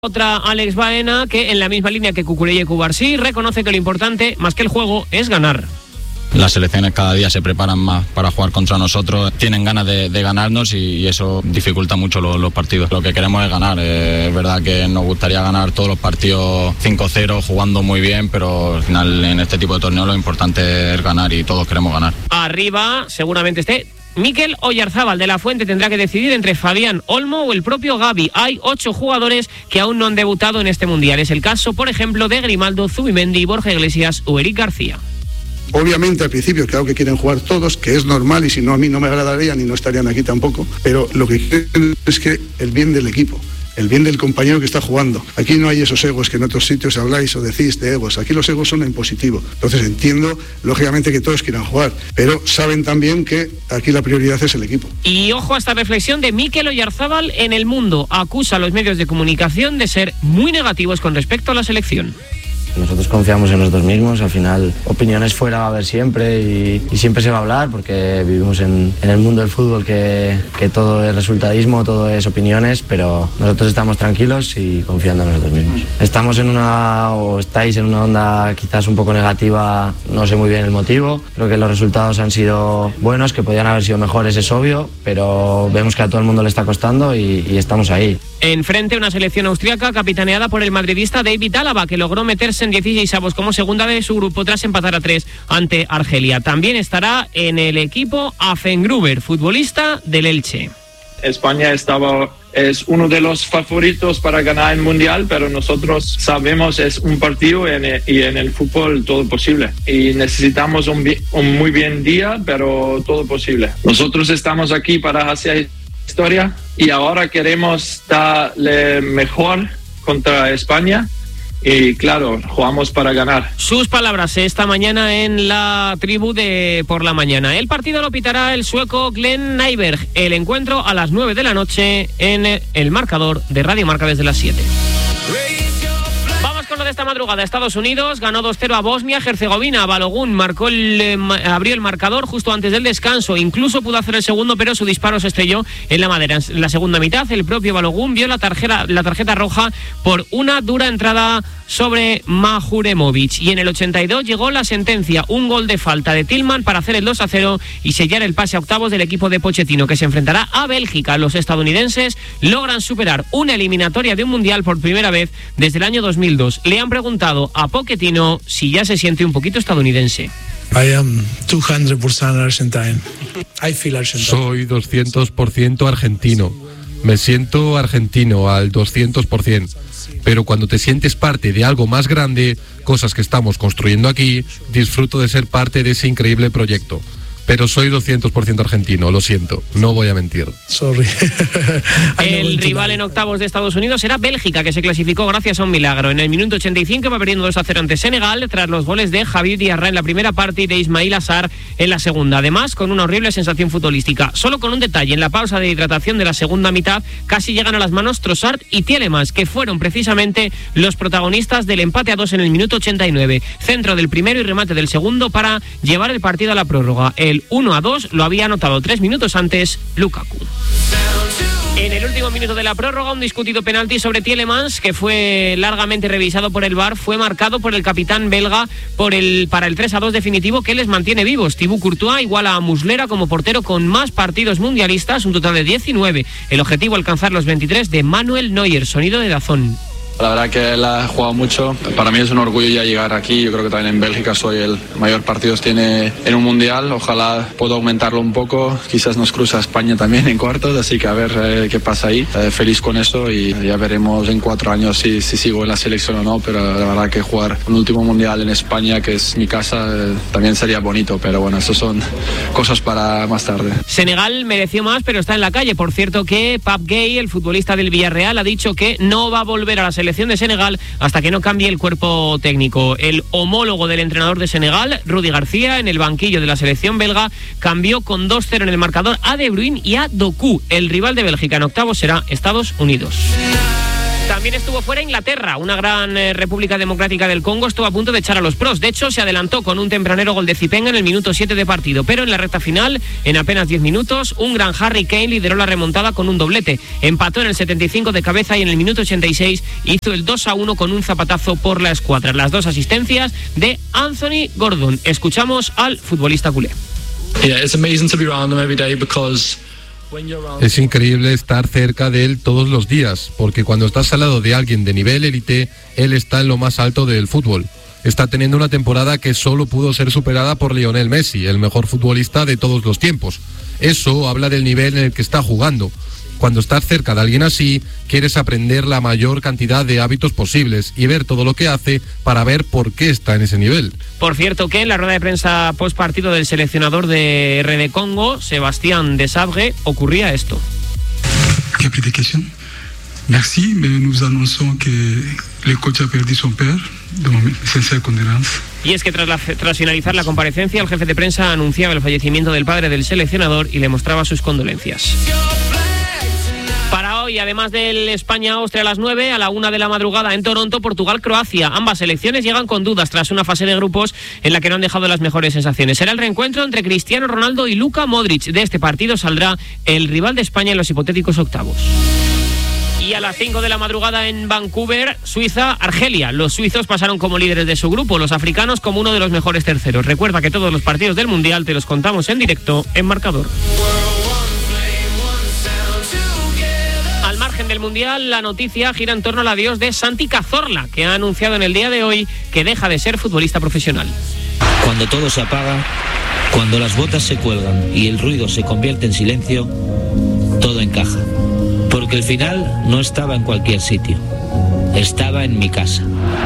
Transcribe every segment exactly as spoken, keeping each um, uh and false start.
Otra Alex Baena, que en la misma línea que Cucurella y Cubarsí, reconoce que lo importante, más que el juego, es ganar. Las selecciones cada día se preparan más para jugar contra nosotros, tienen ganas de, de ganarnos y, y eso dificulta mucho los, los partidos. Lo que queremos es ganar, eh, es verdad que nos gustaría ganar todos los partidos cinco cero, jugando muy bien, pero al final en este tipo de torneos lo importante es ganar y todos queremos ganar. Arriba seguramente esté Mikel Oyarzábal. De la Fuente tendrá que decidir entre Fabián Olmo o el propio Gavi. Hay ocho jugadores que aún no han debutado en este Mundial. Es el caso, por ejemplo, de Grimaldo, Zubimendi, Borja Iglesias o Eric García. Obviamente al principio claro que quieren jugar todos, que es normal y si no a mí no me agradaría ni no estarían aquí tampoco, pero lo que quieren es que el bien del equipo, el bien del compañero que está jugando. Aquí no hay esos egos que en otros sitios habláis o decís de egos, aquí los egos son en positivo. Entonces entiendo lógicamente que todos quieran jugar, pero saben también que aquí la prioridad es el equipo. Y ojo a esta reflexión de Mikel Oyarzábal en El Mundo. Acusa a los medios de comunicación de ser muy negativos con respecto a la selección. Nosotros confiamos en nosotros mismos, al final opiniones fuera va a haber siempre y, y siempre se va a hablar porque vivimos en, en el mundo del fútbol que, que todo es resultadismo, todo es opiniones, pero nosotros estamos tranquilos y confiando en nosotros mismos. Estamos en una, o estáis en una onda quizás un poco negativa, no sé muy bien el motivo, creo que los resultados han sido buenos, que podían haber sido mejores, es obvio, pero vemos que a todo el mundo le está costando y, y estamos ahí. Enfrente una selección austriaca capitaneada por el madridista David Álava, que logró meterse en dieciseisavos como segunda de su grupo tras empatar a tres ante Argelia. También estará en el equipo Afengruber, futbolista del Elche. España estaba, es uno de los favoritos para ganar el Mundial, pero nosotros sabemos es un partido en el, y en el fútbol todo posible. Y necesitamos un, un muy bien día, pero todo posible. Nosotros estamos aquí para hacer historia y ahora queremos darle mejor contra España. Y claro, jugamos para ganar. Sus palabras esta mañana en la tribu de Por la Mañana. El partido lo pitará el sueco Glenn Nyberg. El encuentro a las nueve de la noche en el marcador de Radio Marca desde las siete. Vamos con lo de esta madrugada. Estados Unidos ganó dos cero a Bosnia-Herzegovina. Balogun marcó el, eh, abrió el marcador justo antes del descanso. Incluso pudo hacer el segundo, pero su disparo se estrelló en la madera. En la segunda mitad, el propio Balogun vio la tarjeta, la tarjeta roja por una dura entrada sobre Majuremovic. Y en el ochenta y dos llegó la sentencia. Un gol de falta de Tillman para hacer el dos a cero y sellar el pase a octavos del equipo de Pochettino, que se enfrentará a Bélgica. Los estadounidenses logran superar una eliminatoria de un mundial por primera vez desde el año dos mil dos. Le han preguntado a Pochettino si ya se siente un poquito estadounidense. I am doscientos por ciento argentino. I feel argentino. Soy doscientos por ciento argentino. Me siento argentino al doscientos por ciento. Pero cuando te sientes parte de algo más grande, cosas que estamos construyendo aquí, disfruto de ser parte de ese increíble proyecto. Pero soy doscientos por ciento argentino, lo siento, no voy a mentir. Sorry. El rival en octavos de Estados Unidos era Bélgica, que se clasificó gracias a un milagro. En el minuto ochenta y cinco va perdiendo dos a cero ante Senegal, tras los goles de Javier Diarra en la primera parte y de Ismail Assar en la segunda. Además, con una horrible sensación futbolística. Solo con un detalle, en la pausa de hidratación de la segunda mitad, casi llegan a las manos Trossard y Tielemans, que fueron precisamente los protagonistas del empate a dos en el minuto ochenta y nueve. Centro del primero y remate del segundo para llevar el partido a la prórroga. El uno a dos lo había anotado tres minutos antes Lukaku. En el último minuto de la prórroga, un discutido penalti sobre Tielemans, que fue largamente revisado por el V A R, fue marcado por el capitán belga por el, para el tres a dos definitivo que les mantiene vivos. Thibaut Courtois iguala a Muslera como portero con más partidos mundialistas, un total de diecinueve. El objetivo, alcanzar los veintitrés de Manuel Neuer, sonido de Dazón. La verdad que la he jugado mucho. Para mí es un orgullo ya llegar aquí. Yo creo que también en Bélgica soy el mayor partidos tiene en un mundial. Ojalá pueda aumentarlo un poco. Quizás nos cruza España también en cuartos, así que a ver eh, qué pasa ahí. Eh, feliz con eso y ya veremos en cuatro años si, si sigo en la selección o no. Pero la verdad que jugar un último mundial en España, que es mi casa, eh, también sería bonito. Pero bueno, eso son cosas para más tarde. Senegal mereció más, pero está en la calle. Por cierto que Pape Gueye, el futbolista del Villarreal, ha dicho que no va a volver a la selección de Senegal hasta que no cambie el cuerpo técnico. El homólogo del entrenador de Senegal, Rudy García, en el banquillo de la selección belga, cambió con dos cero en el marcador a De Bruyne y a Doku. El rival de Bélgica en octavos será Estados Unidos. También estuvo fuera Inglaterra, una gran eh, República Democrática del Congo estuvo a punto de echar a los pros. De hecho, se adelantó con un tempranero gol de Zipenga en el minuto siete de partido. Pero en la recta final, en apenas diez minutos, un gran Harry Kane lideró la remontada con un doblete. Empató en el setenta y cinco de cabeza y en el minuto ochenta y seis hizo el dos a uno con un zapatazo por la escuadra. Las dos asistencias de Anthony Gordon. Escuchamos al futbolista culé. Yeah, it's amazing to be around him every day because es increíble estar cerca de él todos los días, porque cuando estás al lado de alguien de nivel élite, él está en lo más alto del fútbol. Está teniendo una temporada que solo pudo ser superada por Lionel Messi, el mejor futbolista de todos los tiempos. Eso habla del nivel en el que está jugando. Cuando estás cerca de alguien así, quieres aprender la mayor cantidad de hábitos posibles y ver todo lo que hace para ver por qué está en ese nivel. Por cierto, que en la rueda de prensa post partido del seleccionador de R D Congo, Sebastián Desabre, ocurría esto. ¿Qué aplicación? Merci, mais nous annonçons que le coach a perdu son père, donc sincère condoléances. Y es que tras, la, tras finalizar la comparecencia, el jefe de prensa anunciaba el fallecimiento del padre del seleccionador y le mostraba sus condolencias. Para hoy, además del España-Austria a las nueve, a la una de la madrugada en Toronto, Portugal-Croacia. Ambas selecciones llegan con dudas tras una fase de grupos en la que no han dejado las mejores sensaciones. Será el reencuentro entre Cristiano Ronaldo y Luka Modric. De este partido saldrá el rival de España en los hipotéticos octavos. Y a las cinco de la madrugada en Vancouver, Suiza, Argelia. Los suizos pasaron como líderes de su grupo, los africanos como uno de los mejores terceros. Recuerda que todos los partidos del Mundial te los contamos en directo en Marcador. Al margen del Mundial, la noticia gira en torno al adiós de Santi Cazorla, que ha anunciado en el día de hoy que deja de ser futbolista profesional. Cuando todo se apaga, cuando las botas se cuelgan y el ruido se convierte en silencio, todo encaja. Porque el final no estaba en cualquier sitio, estaba en mi casa.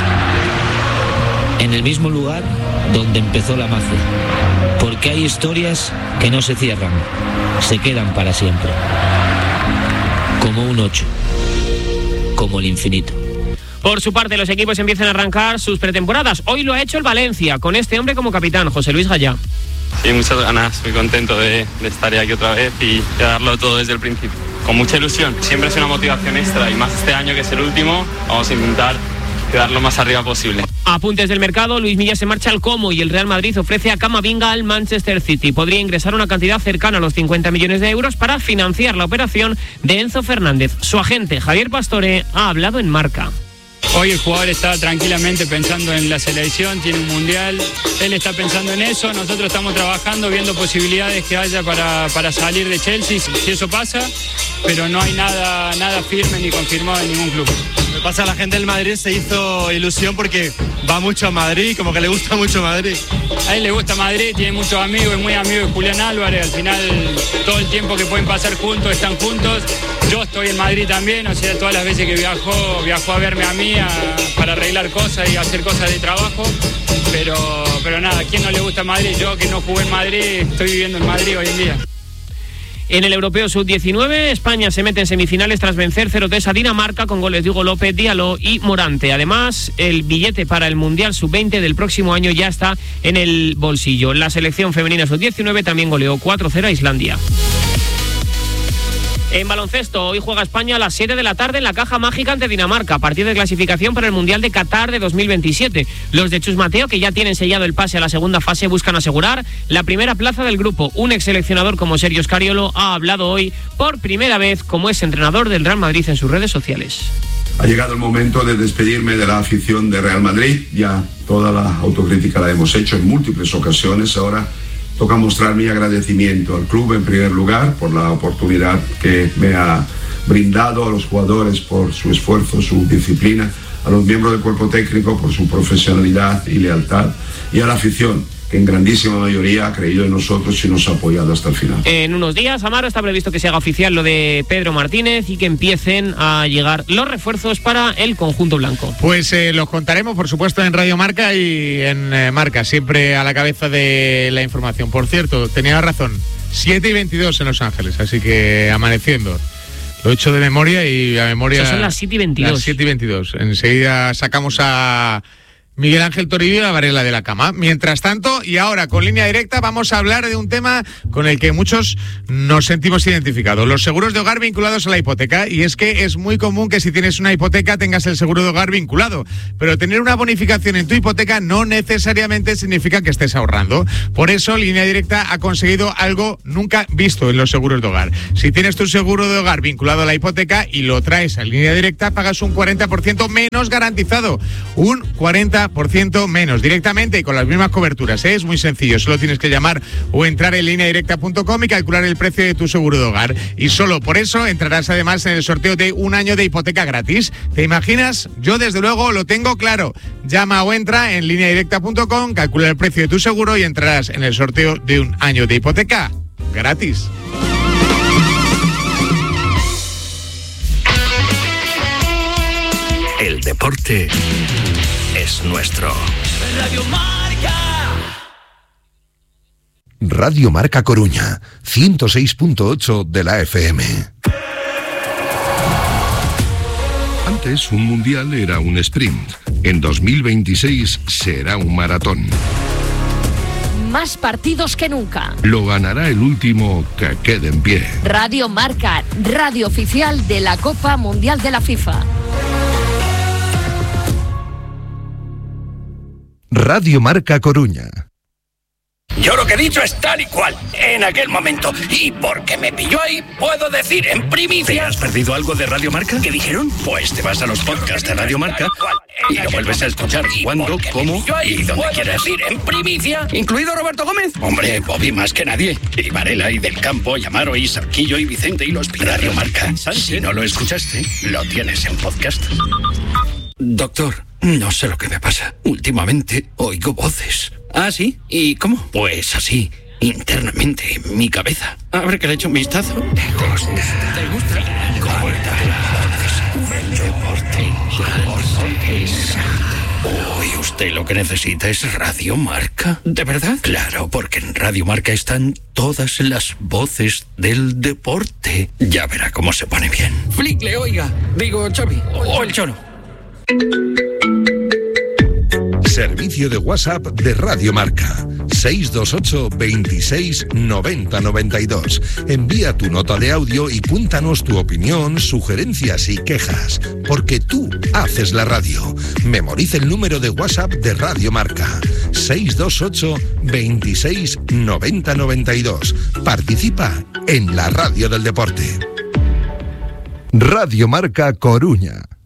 En el mismo lugar donde empezó la magia. Porque hay historias que no se cierran, se quedan para siempre. Como un ocho, como el infinito. Por su parte, los equipos empiezan a arrancar sus pretemporadas. Hoy lo ha hecho el Valencia, con este hombre como capitán, José Luis Gallá. Sí, muchas ganas, muy contento de, de estar aquí otra vez y de darlo todo desde el principio. Con mucha ilusión, siempre es una motivación extra y más este año que es el último, vamos a intentar quedar lo más arriba posible. Apuntes del mercado, Luis Milla se marcha al Como y el Real Madrid ofrece a Camavinga al Manchester City. Podría ingresar una cantidad cercana a los cincuenta millones de euros para financiar la operación de Enzo Fernández. Su agente, Javier Pastore, ha hablado en Marca. Hoy el jugador está tranquilamente pensando en la selección, tiene un mundial, él está pensando en eso, nosotros estamos trabajando, viendo posibilidades que haya para, para salir de Chelsea, si eso pasa, pero no hay nada, nada firme ni confirmado en ningún club. Me pasa, la gente del Madrid se hizo ilusión porque va mucho a Madrid, como que le gusta mucho Madrid. A él le gusta Madrid, tiene muchos amigos, es muy amigo de Julián Álvarez, al final todo el tiempo que pueden pasar juntos, están juntos. Yo estoy en Madrid también, o sea, todas las veces que viajó, viajó a verme a mí a, para arreglar cosas y hacer cosas de trabajo, pero, pero nada, ¿a quién no le gusta Madrid? Yo que no jugué en Madrid, estoy viviendo en Madrid hoy en día. En el Europeo sub diecinueve, España se mete en semifinales tras vencer cero tres a Dinamarca con goles de Hugo López, Diallo y Morante. Además, el billete para el Mundial sub veinte del próximo año ya está en el bolsillo. La selección femenina sub diecinueve también goleó cuatro cero a Islandia. En baloncesto, hoy juega España a las siete de la tarde en la Caja Mágica ante Dinamarca, partido de clasificación para el Mundial de Qatar de dos mil veintisiete. Los de Chus Mateo, que ya tienen sellado el pase a la segunda fase, buscan asegurar la primera plaza del grupo. Un ex seleccionador como Sergio Scariolo ha hablado hoy por primera vez como ex entrenador del Real Madrid en sus redes sociales. Ha llegado el momento de despedirme de la afición de Real Madrid. Ya toda la autocrítica la hemos hecho en múltiples ocasiones. Ahora toca mostrar mi agradecimiento al club en primer lugar por la oportunidad que me ha brindado, a los jugadores por su esfuerzo, su disciplina, a los miembros del cuerpo técnico por su profesionalidad y lealtad, y a la afición, que en grandísima mayoría ha creído en nosotros y nos ha apoyado hasta el final. En unos días, Amaro, está previsto que se haga oficial lo de Pedro Martínez y que empiecen a llegar los refuerzos para el conjunto blanco. Pues eh, los contaremos, por supuesto, en Radio Marca y en eh, Marca, siempre a la cabeza de la información. Por cierto, tenía razón, siete y veintidós en Los Ángeles, así que amaneciendo. Lo he hecho de memoria y a memoria... O sea, son las siete y veintidós. Las siete y veintidós. Enseguida sacamos a Miguel Ángel Toribio y la Varela de la Cama. Mientras tanto, y ahora con Línea Directa, vamos a hablar de un tema con el que muchos nos sentimos identificados, los seguros de hogar vinculados a la hipoteca. Y es que es muy común que si tienes una hipoteca tengas el seguro de hogar vinculado, pero tener una bonificación en tu hipoteca no necesariamente significa que estés ahorrando. Por eso Línea Directa ha conseguido algo nunca visto en los seguros de hogar. Si tienes tu seguro de hogar vinculado a la hipoteca y lo traes a Línea Directa, pagas un cuarenta por ciento menos garantizado. Un cuarenta por ciento menos directamente y con las mismas coberturas, ¿eh? Es muy sencillo, solo tienes que llamar o entrar en línea directa punto com y calcular el precio de tu seguro de hogar. Y solo por eso entrarás además en el sorteo de un año de hipoteca gratis. ¿Te imaginas? Yo desde luego lo tengo claro. Llama o entra en línea directa punto com, calcula el precio de tu seguro y entrarás en el sorteo de un año de hipoteca gratis. El deporte es nuestro. Radio Marca. Radio Marca Coruña, ciento seis punto ocho de la F M. Antes un mundial era un sprint. En dos mil veintiséis será un maratón. Más partidos que nunca. Lo ganará el último que quede en pie. Radio Marca, radio oficial de la Copa Mundial de la FIFA. Radio Marca Coruña. Yo lo que he dicho es tal y cual, en aquel momento. Y porque me pilló ahí, puedo decir en primicia... ¿Te has perdido algo de Radio Marca? ¿Qué dijeron? Pues te vas a los podcasts de Radio Marca y lo vuelves a escuchar cuando, cómo y donde quieras. Ir en primicia, incluido Roberto Gómez. Hombre, Bobby más que nadie. Y Varela y Del Campo, y Amaro y Sarquillo y Vicente y los Radio Marca. Si no lo escuchaste, lo tienes en podcast. Doctor, no sé lo que me pasa. Últimamente oigo voces. ¿Ah, sí? ¿Y cómo? Pues así, internamente, en mi cabeza. A ver que le echo un vistazo. ¿Te gusta? ¿Te gusta? El deporte. Uy, usted lo que necesita es Radio Marca. ¿De verdad? Claro, porque en Radio Marca están todas las voces del deporte. Ya verá cómo se pone bien. Flickle, oiga. Digo, Xavi. O el Chono. Servicio de WhatsApp de Radio Marca. seis dos ocho, veintiséis, noventa, noventa y dos. Envía tu nota de audio y cuéntanos tu opinión, sugerencias y quejas. Porque tú haces la radio. Memoriza el número de WhatsApp de Radio Marca. seis dos ocho, veintiséis, noventa, noventa y dos. Participa en la radio del deporte. Radio Marca Coruña.